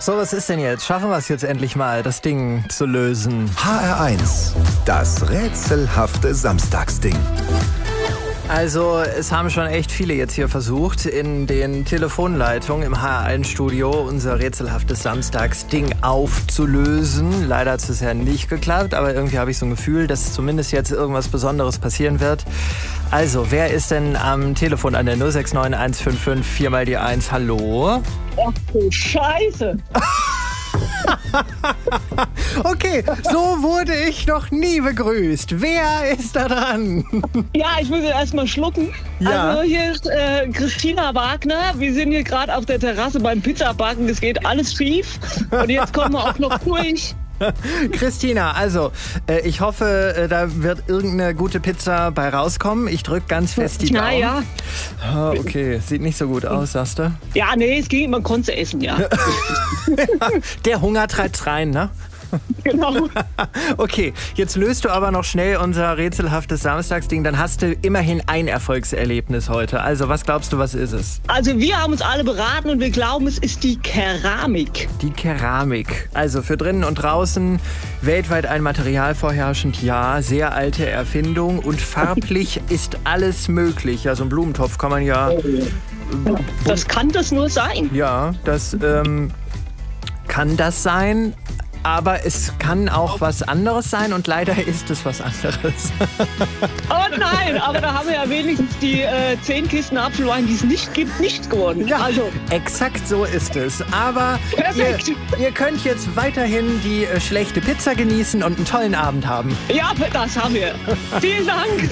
So, was ist denn jetzt? Schaffen wir es jetzt endlich mal, das Ding zu lösen? HR1, das rätselhafte Samstagsding. Also, es haben schon echt viele jetzt hier versucht, in den Telefonleitungen im HR1-Studio unser rätselhaftes Samstagsding aufzulösen. Leider hat es bisher nicht geklappt, aber irgendwie habe ich so ein Gefühl, dass zumindest jetzt irgendwas Besonderes passieren wird. Also, wer ist denn am Telefon an der 069 155 4 mal die 1? Hallo? Ach du Scheiße. Okay, so wurde ich noch nie begrüßt. Wer ist da dran? Ja, ich muss jetzt erstmal schlucken. Ja. Also hier ist Christina Wagner. Wir sind hier gerade auf der Terrasse beim Pizzabacken. Es geht alles schief. Und jetzt kommen wir auch noch durch. Christina, also ich hoffe, da wird irgendeine gute Pizza bei rauskommen. Ich drücke ganz fest die Daumen. Ja. Ah, okay, sieht nicht so gut aus, sagst du? Ja, nee, es ging, man konnte sie essen, ja. Der Hunger treibt's rein, ne? Genau. Okay, jetzt löst du aber noch schnell unser rätselhaftes Samstagsding. Dann hast du immerhin ein Erfolgserlebnis heute. Also, was glaubst du, was ist es? Also wir haben uns alle beraten und wir glauben, es ist die Keramik. Die Keramik. Also für drinnen und draußen weltweit ein Material vorherrschend, ja. Sehr alte Erfindung und farblich ist alles möglich. Also einen Blumentopf kann man ja... Das kann das nur sein. Ja, das kann das sein. Aber es kann auch was anderes sein und leider ist es was anderes. Oh nein, aber da haben wir ja wenigstens die 10 Kisten Apfelwein, die es nicht gibt, nicht gewonnen. Ja, Also, exakt so ist es. Aber perfekt. ihr könnt jetzt weiterhin die schlechte Pizza genießen und einen tollen Abend haben. Ja, das haben wir. Vielen Dank.